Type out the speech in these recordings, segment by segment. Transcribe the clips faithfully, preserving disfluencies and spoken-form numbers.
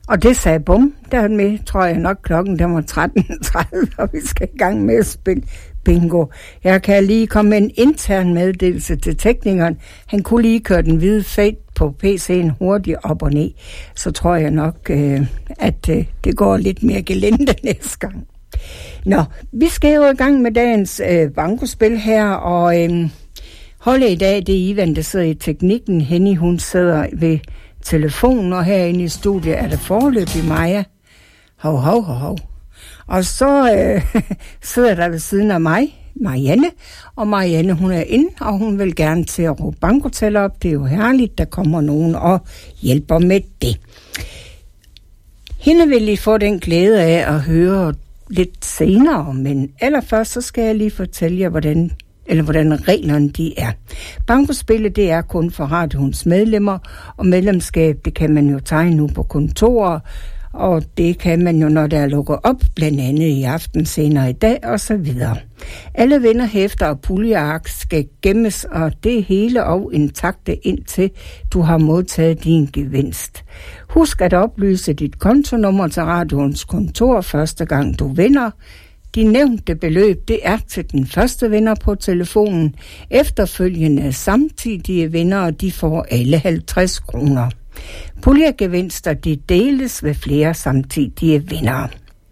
Og det sagde bum, dermed tror jeg nok klokken, den var tretten tredive, og vi skal i gang med at spille bingo. Jeg kan lige komme med en intern meddelelse til teknikeren. Han kunne lige køre den hvide fade på P C'en hurtigt op og ned. Så tror jeg nok, øh, at øh, det går lidt mere gelinde næste gang. Nå, vi skal jo i gang med dagens øh, bankospil her, og øh, holdet i dag, det er Ivan, der sidder i teknikken. Henny, hun sidder ved telefonen, og herinde i studiet er der foreløbig Maja. Hov, hov, hov, hov. Og så øh, sidder der ved siden af mig, Marianne, og Marianne, hun er inde, og hun vil gerne til at råbe bankotæller op. Det er jo herligt, der kommer nogen og hjælper med det. Hende vil lige få den glæde af at høre lidt senere, men allerførst så skal jeg lige fortælle jer, hvordan, eller hvordan reglerne de er. Bankospillet, det er kun for radioens medlemmer, og medlemskab, det kan man jo tegne nu på kontorer, og det kan man jo, når der lukker op, blandt andet i aften, senere i dag og så videre. Alle vinderhæfter og puljeark skal gemmes, og det hele og intakte indtil du har modtaget din gevinst. Husk at oplyse dit kontonummer til radioens kontor første gang du vinder. De nævnte beløb, det er til den første vinder på telefonen. Efterfølgende samtidige vindere, de får alle halvtreds kroner. Puljegevinster, de deles ved flere samtidige vindere.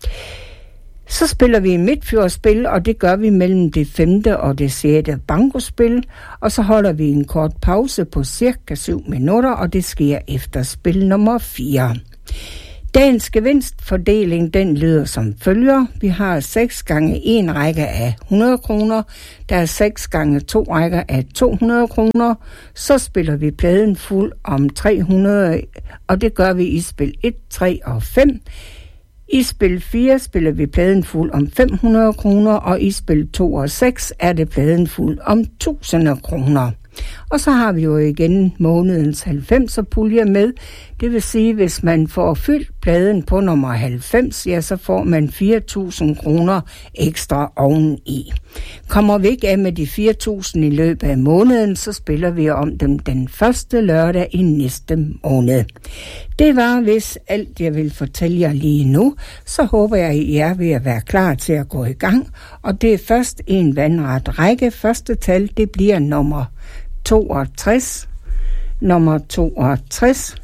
Så spiller vi midtfjordsspil, og det gør vi mellem det femte og det sjette bankospil, og så holder vi en kort pause på cirka syv minutter, og det sker efter spil nummer fire. Dagens gevinstfordeling, den lyder som følger. Vi har seks gange en række af hundrede kroner. Der er seks gange to rækker af to hundrede kroner. Så spiller vi pladen fuld om tre hundrede, og det gør vi i spil et, tre og fem. I spil fire spiller vi pladen fuld om fem hundrede kroner, og i spil to og seks er det pladen fuld om tusind kroner. Og så har vi jo igen månedens halvfemser pulje med. Det vil sige, hvis man får fyldt pladen på nummer halvfems, ja, så får man fire tusind kroner ekstra oveni. Kommer vi ikke af med de fire tusind i løbet af måneden, så spiller vi om dem den første lørdag i næste måned. Det var vist alt, jeg vil fortælle jer lige nu. Så håber jeg, I er ved at være klar til at gå i gang. Og det er først en vandret række. Første tal, det bliver nummer toogtres, nummer toogtres,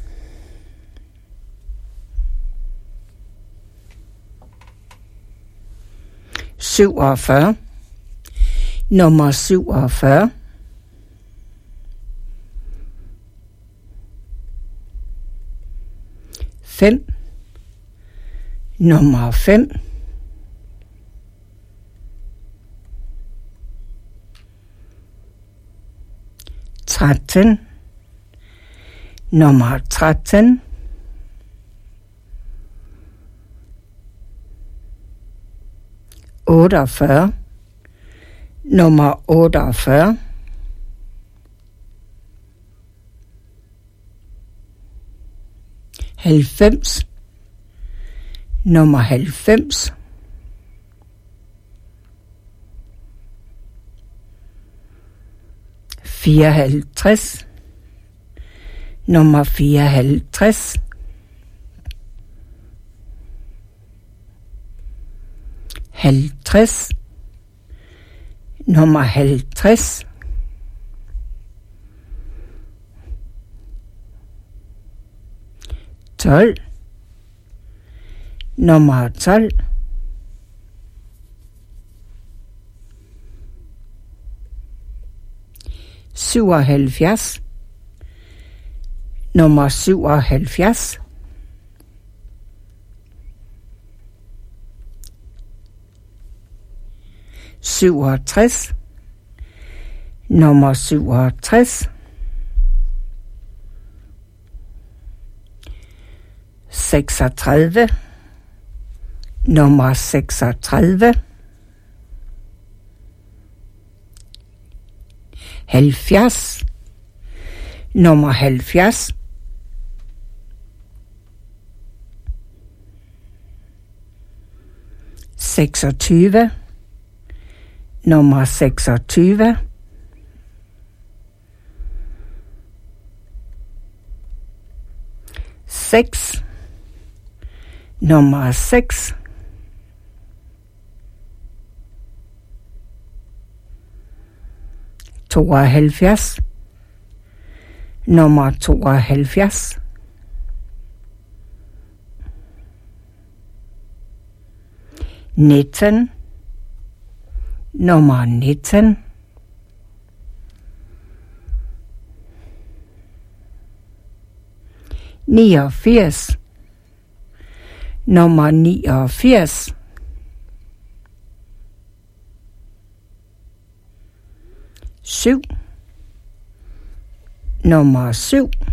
syvogfyrre, nummer syvogfyrre, fem, nummer fem, tretten, nummer tretten, otteogfyrre, nummer otteogfyrre, halvfems, nummer halvfems, fireoghalvtreds, nummer fireoghalvtreds, halvtreds, nummer halvtreds, tolv, nummer tolv, syvoghalvfjerds, nummer syvoghalvfjerds, syvogtres, nummer syvogtres, seksogtredive, nummer seksogtredive, halvfjerds, nummer halvfjerds, seksogtyve, nummer seksogtyve, seks, nummer seks, tooghalvfjerds, nummer tooghalvfjerds, nitten, nummer nitten, niogfirs, nummer niogfirs, syv, nummer syv,